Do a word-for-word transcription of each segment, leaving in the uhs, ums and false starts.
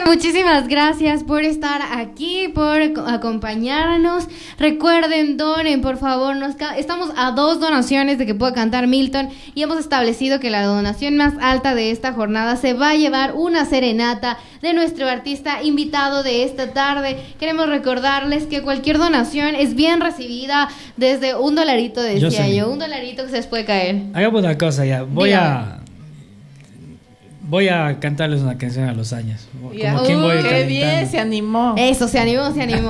Muchísimas gracias por estar aquí, por acompañarnos. Recuerden, donen, por favor. Nos estamos a dos donaciones de que pueda cantar Milton y hemos establecido que la donación más alta de esta jornada se va a llevar una serenata de nuestro artista invitado de esta tarde. Queremos recordarles que cualquier donación es bien recibida desde un dolarito, decía yo, yo un dolarito que se les puede caer. Hagamos una cosa ya, voy Dígame. a... Voy a cantarles una canción a los años. Ya. Como quien voy Qué calentando. bien, se animó. Eso, se animó, se animó.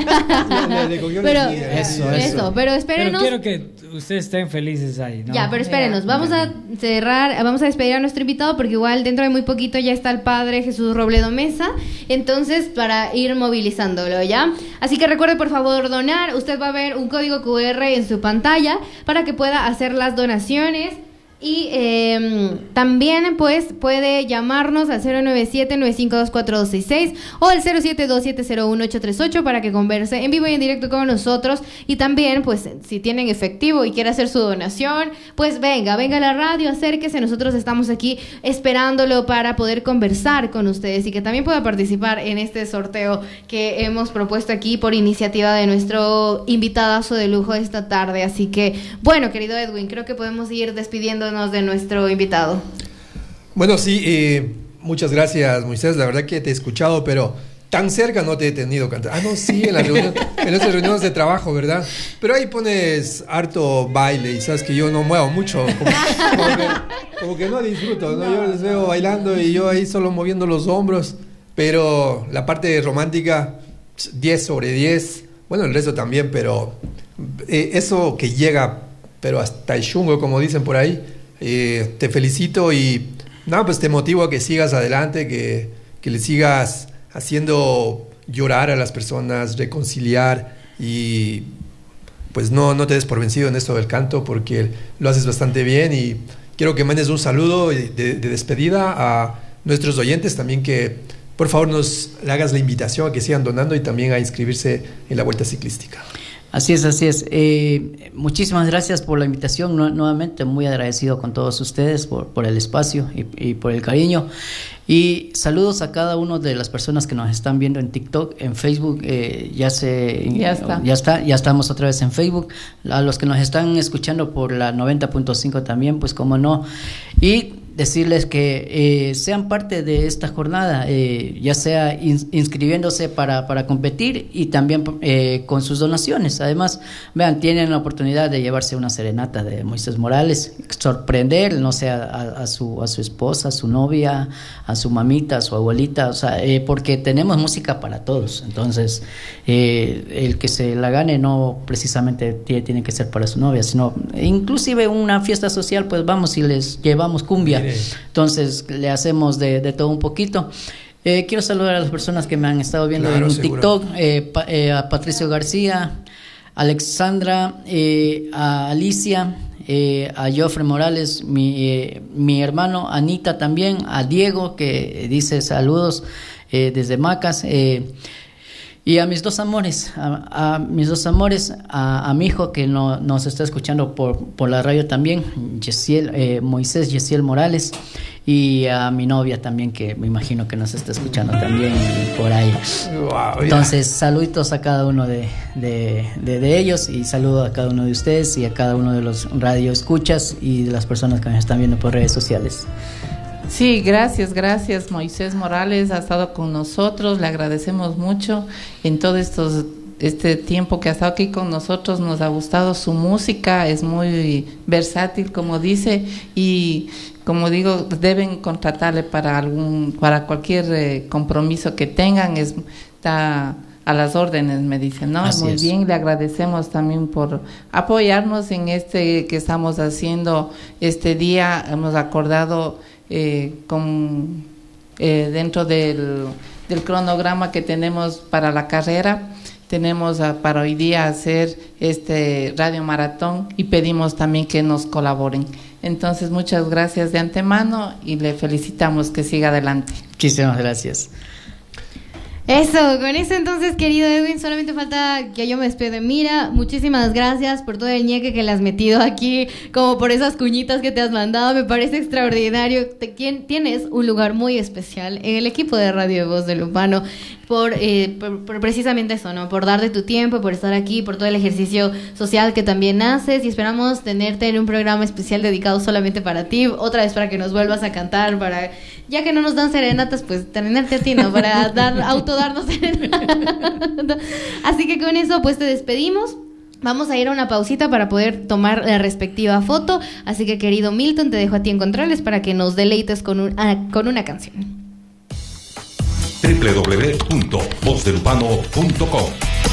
pero, Eso, eso, eso. pero espérenos. Pero quiero que ustedes estén felices ahí, ¿no? Ya, pero espérenos, vamos a cerrar, vamos a despedir a nuestro invitado porque igual dentro de muy poquito ya está el padre Jesús Robledo Mesa, entonces para ir movilizándolo, ¿ya? Así que recuerde por favor donar, usted va a ver un código cu erre en su pantalla para que pueda hacer las donaciones. Y eh, también pues puede llamarnos al cero nueve siete, nueve cinco dos, cuatro dos seis seis o al cero siete dos siete cero uno ocho tres ocho para que converse en vivo y en directo con nosotros. Y también pues si tienen efectivo y quiere hacer su donación, pues venga, venga a la radio, acérquese, nosotros estamos aquí esperándolo para poder conversar con ustedes y que también pueda participar en este sorteo que hemos propuesto aquí por iniciativa de nuestro invitadazo de lujo esta tarde. Así que bueno, querido Edwin, creo que podemos ir despidiéndonos de nuestro invitado. Bueno, sí, eh, muchas gracias, Moisés. La verdad que te he escuchado, pero tan cerca no te he tenido cantar. Ah, no, sí, en, la reunión, en nuestras reuniones de trabajo, ¿verdad? Pero ahí pones harto baile y sabes que yo no muevo mucho. Como, como, que, como que no disfruto, ¿no? Yo les veo bailando y yo ahí solo moviendo los hombros. Pero la parte romántica, diez sobre diez. Bueno, el resto también, pero eh, eso que llega, pero hasta el chungo, como dicen por ahí. Eh, te felicito y nada, pues te motivo a que sigas adelante, que, que le sigas haciendo llorar a las personas, reconciliar y pues no, no te des por vencido en esto del canto porque lo haces bastante bien y quiero que mandes un saludo de, de despedida a nuestros oyentes también que por favor nos le hagas la invitación a que sigan donando y también a inscribirse en la Vuelta Ciclística. Así es, así es. Eh, muchísimas gracias por la invitación. Nu- nuevamente muy agradecido con todos ustedes por, por el espacio y, y por el cariño. Y saludos a cada una de las personas que nos están viendo en TikTok, en Facebook. Eh, ya se Ya está. ya está, ya estamos otra vez en Facebook. A los que nos están escuchando por la noventa punto cinco también, pues cómo no. Y decirles que eh, sean parte de esta jornada, eh, ya sea in, inscribiéndose para, para competir y también eh, con sus donaciones. Además, vean, tienen la oportunidad de llevarse una serenata de Moisés Morales, sorprender, no sé, a, a, su, a su esposa, a su novia, a su mamita, a su abuelita, o sea, eh, porque tenemos música para todos. Entonces, eh, el que se la gane no precisamente tiene, tiene que ser para su novia, sino inclusive una fiesta social, pues vamos y les llevamos cumbia. Entonces le hacemos de, de todo un poquito. Eh, quiero saludar a las personas que me han estado viendo Claro, en seguro. TikTok, eh, pa, eh, a Patricio García, a Alexandra, eh, a Alicia, eh, a Jofre Morales, mi, eh, mi hermano, Anita también, a Diego que dice saludos eh, desde Macas, eh, y a mis dos amores, a, a mis dos amores, a, a mi hijo que no, nos está escuchando por, por la radio también, Yesiel, eh, Moisés Yesiel Morales, y a mi novia también que me imagino que nos está escuchando también por ahí. Wow, Entonces, saluditos a cada uno de, de, de, de ellos y saludo a cada uno de ustedes y a cada uno de los radioescuchas y de las personas que nos están viendo por redes sociales. Sí, gracias, gracias. Moisés Morales ha estado con nosotros, le agradecemos mucho en todo estos, este tiempo que ha estado aquí con nosotros. Nos ha gustado su música, es muy versátil, como dice, y como digo, deben contratarle para algún, para cualquier eh, compromiso que tengan, es, está a las órdenes, me dicen, ¿no? Así Muy es. bien, le agradecemos también por apoyarnos en este que estamos haciendo este día. Hemos acordado eh, con eh, dentro del, del cronograma que tenemos para la carrera, tenemos a, para hoy día hacer este radio maratón y pedimos también que nos colaboren. Entonces, muchas gracias de antemano y le felicitamos que siga adelante. Muchísimas gracias. Eso, con eso entonces, querido Edwin, solamente falta que yo me despide. Mira, muchísimas gracias por todo el ñeque que le has metido aquí, como por esas cuñitas que te has mandado, me parece extraordinario. Te, tienes un lugar muy especial en el equipo de Radio Voz de Lupano, por, eh, por, por precisamente eso, ¿no? Por darte tu tiempo, por estar aquí, por todo el ejercicio social que también haces, y esperamos tenerte en un programa especial dedicado solamente para ti, otra vez para que nos vuelvas a cantar, para, ya que no nos dan serenatas, pues tenerte a ti, ¿no? Para dar, autodarnos serenatas. Así que con eso pues te despedimos. Vamos a ir a una pausita para poder tomar la respectiva foto, así que querido Milton, te dejo a ti en controles para que nos deleites con, un, ah, con una canción. doble u doble u doble u punto voz de lupano punto com.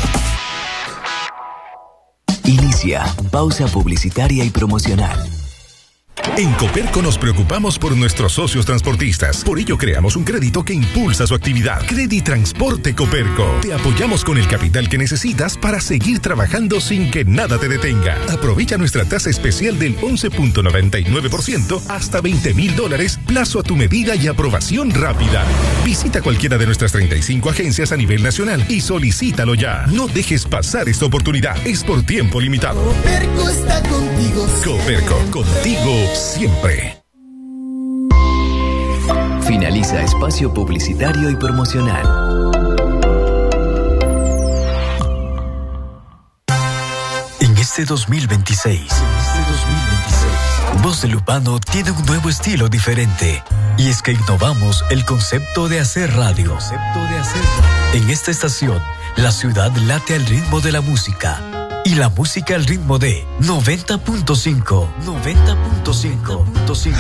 Inicia pausa publicitaria y promocional. En Coperco nos preocupamos por nuestros socios transportistas. Por ello creamos un crédito que impulsa su actividad. Creditransporte Coperco. Te apoyamos con el capital que necesitas para seguir trabajando sin que nada te detenga. Aprovecha nuestra tasa especial del once punto noventa y nueve por ciento hasta veinte mil dólares, plazo a tu medida y aprobación rápida. Visita cualquiera de nuestras treinta y cinco agencias a nivel nacional y solicítalo ya. No dejes pasar esta oportunidad. Es por tiempo limitado. Coperco está contigo. Coperco, contigo siempre. Finaliza espacio publicitario y promocional. En este dos mil veintiséis, Voz de Lupano tiene un nuevo estilo diferente. Y es que innovamos el concepto de hacer radio. En esta estación, la ciudad late al ritmo de la música. Y la música al ritmo de noventa punto cinco. noventa punto cinco.